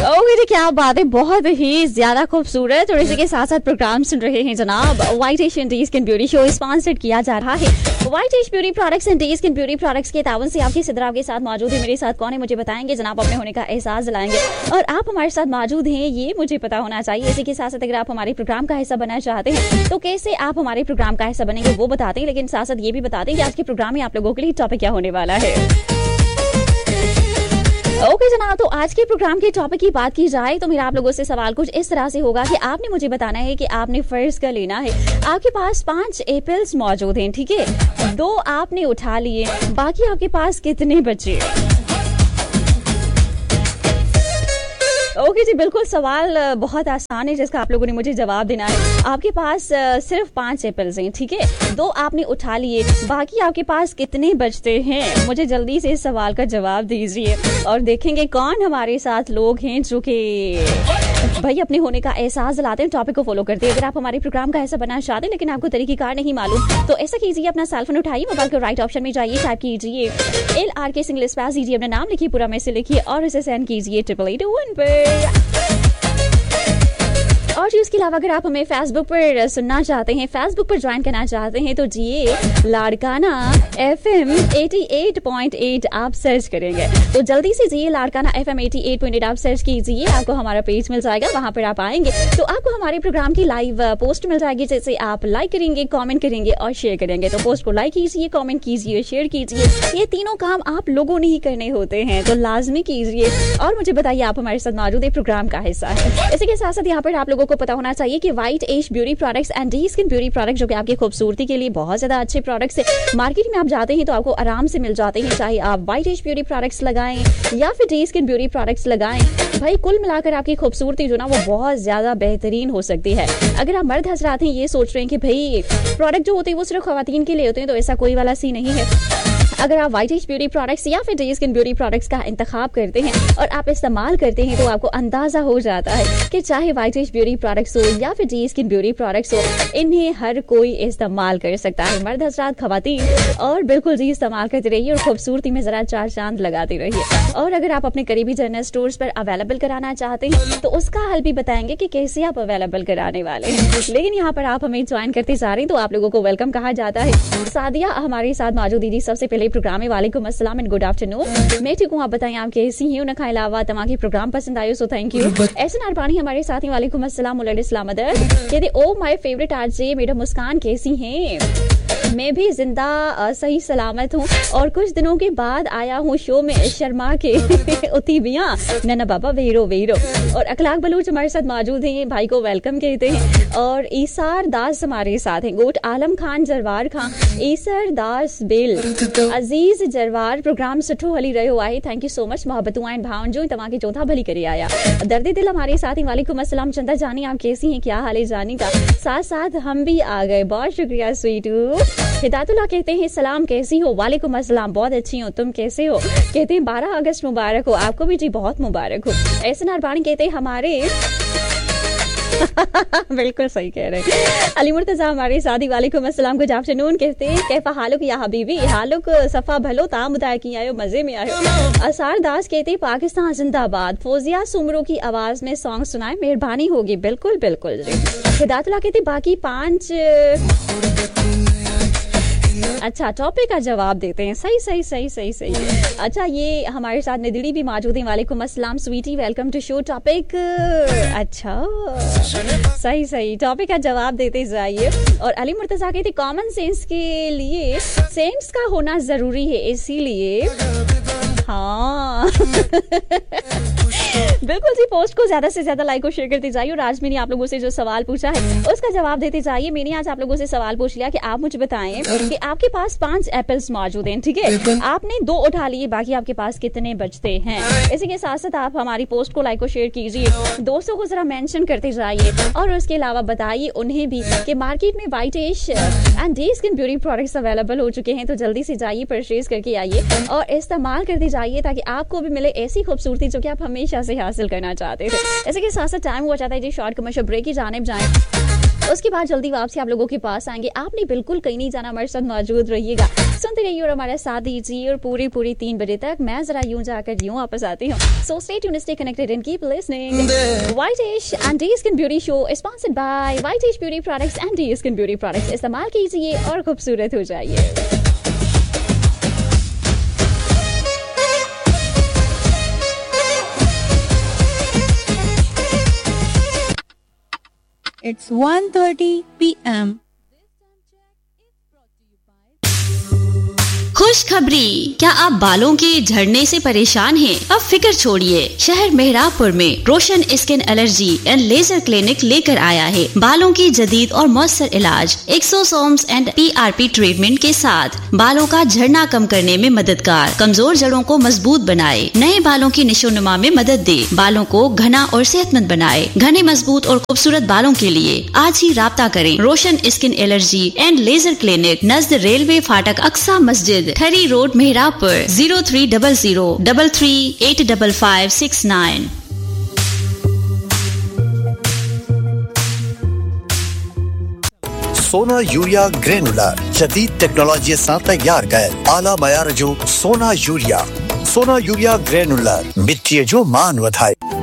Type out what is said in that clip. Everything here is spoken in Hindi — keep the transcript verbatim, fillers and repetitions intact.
ओके जी, क्या बात है, बहुत ही ज्यादा खूबसूरत। और इसी के साथ साथ प्रोग्राम सुन रहे हैं जनाब white Asian T skin beauty show sponsored किया जा रहा है white ash beauty products and T skin beauty products के तावन से। आपकी सिद्रा आपके साथ मौजूद है। मेरे साथ कौन है मुझे बताएंगे जनाब, अपने होने का एहसास दिलाएंगे और आप हमारे साथ मौजूद हैं ये मुझे पता होना चाहिए। इसी के साथ साथ अगर आप हमारे प्रोग्राम का हिस्सा बनना चाहते हैं तो कैसे आप हमारे प्रोग्राम का हिस्सा बनेंगे वो बताते हैं, लेकिन साथ साथ ये भी बताते हैं कि आज के प्रोग्राम में आप लोगों के लिए टॉपिक क्या होने वाला है। ओके okay, जनाब, तो आज के प्रोग्राम के टॉपिक की बात की जाए तो मेरा आप लोगों से सवाल कुछ इस तरह से होगा कि आपने मुझे बताना है कि आपने फर्ज का लेना है आपके पास पांच एप्पल्स मौजूद हैं, ठीक है, दो आपने उठा लिए, बाकी आपके पास कितने बचे। ओके okay जी, बिल्कुल सवाल बहुत आसान है जिसका आप लोगों ने मुझे जवाब देना है। आपके पास सिर्फ पांच एप्पल्स हैं, ठीक है, दो आपने उठा लिए, बाकी आपके पास कितने बचते हैं। मुझे जल्दी से इस सवाल का जवाब दीजिए और देखेंगे कौन हमारे साथ लोग हैं जो कि भाई अपने होने का एहसास दिलाते हैं, टॉपिक को फॉलो करते हैं। अगर आप हमारे प्रोग्राम का ऐसा बनना चाहते हैं लेकिन आपको तरीकेकार नहीं मालूम तो ऐसा कीजिए, अपना सेलफोन उठाइए, मोबाइल के राइट ऑप्शन में जाइए, टाइप कीजिए एल आर के सिंगल स्पेस दीजिए, अपना नाम लिखिए, पूरा मैसेज लिखिए और इसे सेंड कीजिए ट्रिपल एट वन पे। और जी उसके अलावा अगर आप हमें फेसबुक पर सुनना चाहते हैं, फेसबुक पर ज्वाइन करना चाहते हैं तो जी लाड़काना एफ एम अठासी पॉइंट आठ आप सर्च करेंगे तो जल्दी से जी लाड़काना एफ एम अठासी पॉइंट आठ आप सर्च कीजिए, आपको हमारा पेज मिल जाएगा। वहां पर आप आएंगे तो आपको हमारे प्रोग्राम की लाइव पोस्ट मिल जाएगी, जैसे आप लाइक करेंगे, कॉमेंट करेंगे और शेयर करेंगे। तो पोस्ट को लाइक कीजिए, कॉमेंट कीजिए, शेयर कीजिए, ये तीनों काम आप लोगों ने ही करने होते हैं तो लाजमी कीजिए और मुझे बताइए आप हमारे साथ मौजूद है प्रोग्राम का हिस्सा है। इसी के साथ साथ यहाँ पर आप लोगों को पता होना चाहिए कि white ash beauty products and D skin beauty product जो कि आपकी खूबसूरती के लिए बहुत ज्यादा अच्छे प्रोडक्ट्स है। मार्केट में आप जाते हैं तो आपको आराम से मिल जाते हैं, चाहे आप व्हाइट एश ब्यूटी प्रोडक्ट्स लगाएं या फिर डी स्किन ब्यूटी प्रोडक्ट्स लगाएं। भाई कुल मिलाकर आपकी खूबसूरती जो ना वो बहुत ज्यादा बेहतरीन हो सकती है। अगर आप मर्द हजरात हैं ये सोच रहे हैं कि भाई प्रोडक्ट जो होते हैं वो सिर्फ खवातीन के लिए होते हैं तो ऐसा कोई वाला सी नहीं है। अगर आप व्हाइट एश ब्यूटी प्रोडक्ट्स या फिर डी स्किन ब्यूटी प्रोडक्ट्स का इंतखाब करते हैं और आप इस्तेमाल करते हैं तो आपको अंदाजा हो जाता है कि चाहे व्हाइट एश ब्यूटी प्रोडक्ट्स हो या फिर डी स्किन ब्यूटी प्रोडक्ट्स हो, इन्हें हर कोई इस्तेमाल कर सकता है, मर्द हजरात, खवातीन। और बिल्कुल जी इस्तेमाल करते रहिए और खूबसूरती में जरा चार चांद लगाते रहिए। और अगर आप अपने करीबी जनरल स्टोर्स पर अवेलेबल कराना चाहते हैं तो उसका हल भी बताएंगे कि कैसे आप अवेलेबल कराने वाले हैं। लेकिन यहाँ पर आप हमें ज्वाइन करते जा रहे हैं तो आप लोगों को वेलकम कहा जाता है। सादिया हमारे साथ मौजूद दीदी, सबसे पहले प्रोग्राम में वालेकुम अस्सलाम एंड गुड आफ्टरनून। मैं ठीक हूँ, आप बताएं आप कैसी हैं। उनका अलावा तमाम प्रोग्राम पसंद आयो सो थैंक यू। ऐसे नारबानी हमारे साथ ही वालेकुम अस्सलाम इस्लाम अदर कहते oh my favourite RJ madam मुस्कान कैसी हैं। मैं भी जिंदा सही सलामत हूँ और कुछ दिनों के बाद आया हूँ शो में शर्मा के उतीबिया नन्ना बाबा वेरो वेरो। और अखलाक बलूच हमारे साथ मौजूद हैं, भाई को वेलकम कहते हैं। और ईसार दास हमारे साथ हैं, गोट आलम खान जरवार खान, ईसर दास बेल, अजीज जरवार प्रोग्राम सुठो हली रहो आहे, थैंक यू सो मच। मोहब्बतू आइन भावन जो तव्हां खे चौथा भली करे आया। दर्द दिल हमारे साथ ही वालेकुम अस्सलाम। चंदा जानी आप कैसी हैं, क्या हाल है जानी का। साथ साथ हम भी आ गए, बहुत शुक्रिया स्वीटू। हिदायतुल्लाह कहते हैं सलाम कैसी हो। वालेकुम अस्सलाम, बहुत अच्छी हो, तुम कैसे हो। कहते हैं बारह अगस्त मुबारक हो। आपको भी जी बहुत मुबारक हो। ऐसे नारबानी कहते हैं हमारे बिल्कुल सही कह रहे हैं। अली मुर्तजा हमारे साथ ही वालेकुम अस्सलाम, गुड आफ्टरनून कहते हैं कैफा हालुक या हबीबी, हालुक सफा भलो ता मुदाय की आयो, मजे में आयो। असार दास कहते हैं पाकिस्तान जिंदाबाद। फौजिया सुमरो की आवाज में सॉन्ग सुनाए, मेहरबानी होगी। बिल्कुल बिल्कुल जी। हिदायतुल्लाह कहते बाकी पांच अच्छा टॉपिक का जवाब देते हैं। सही सही सही सही सही अच्छा ये हमारे साथ निदिड़ी भी मौजूद हैं। वालेकुम अस्सलाम Sweety, welcome to show. Topic अच्छा सही सही टॉपिक का जवाब देते जाइए। और अली मुर्तजा कहते कॉमन सेंस के लिए सेंस का होना जरूरी है, इसीलिए हाँ बिल्कुल जी। पोस्ट को ज्यादा से ज्यादा लाइक और शेयर करते जाइए। और आज मैंने आप लोगों से जो सवाल पूछा है उसका जवाब देते जाइए। मैंने आज आप लोगों से सवाल पूछ लिया कि आप मुझे बताएं कि आपके पास पांच एप्पल्स मौजूद हैं, ठीक है, आपने दो उठा लिए, बाकी आपके पास कितने बचते हैं। इसी के साथ साथ आप हमारी पोस्ट को लाइक और शेयर कीजिए, दोस्तों को जरा मेंशन करते जाइए और उसके अलावा बताइए उन्हें भी कि मार्केट में white ash and D skin beauty products available हो चुके हैं तो जल्दी से जाइए, परचेज करके आइए और इस्तेमाल करते जाइए ताकि आपको भी मिले ऐसी खूबसूरती जो कि आप हमेशा से हासिल करना चाहते थे। इसी के साथ साथ टाइम हुआ चाहता है जी शॉर्ट कमर्शियल ब्रेक की जानिब जाएं। उसके बाद जल्दी वापसी आप लोगों के पास आएंगे। आपने बिल्कुल कहीं नहीं जाना, हमारे साथ मौजूद रहिएगा, सुनते रहिए और हमारा साथ दीजिए। और पूरी पूरी तीन बजे तक मैं जरा यूं जाकर यूं वापस आती हूँ। So stay tuned, stay connected and keep listening. Whitish and D skin beauty show is sponsored by whitish beauty products and D skin beauty products. इस्तेमाल कीजिए और खूबसूरत हो जाइए। It's one thirty p m खुशखबरी, क्या आप बालों के झड़ने से परेशान हैं? अब फिक्र छोड़िए, शहर मेहराबपुर में रोशन skin allergy and laser clinic लेकर आया है बालों की जदीद और मौसर इलाज एक्सोसोम्स एंड पीआरपी ट्रीटमेंट के साथ बालों का झड़ना कम करने में मददगार, कमजोर जड़ों को मजबूत बनाए, नए बालों की निशोनुमा में मदद दे, बालों को घना और सेहतमंद बनाए। घने, मजबूत और खूबसूरत बालों के लिए आज ही राब्ता करें। रोशन skin allergy and laser clinic, Najd railway फाटक, अक्सा मस्जिद, ठरी road, मेहराबपुर। Zero three double zero double three eight double five six nine. सोना यूरिया ग्रेनुलर जदीद टेक्नोलॉजी सां तैयार कयल आला मयार जो सोना यूरिया। सोना यूरिया ग्रेनुलर मिट्टी जो मान वधाए।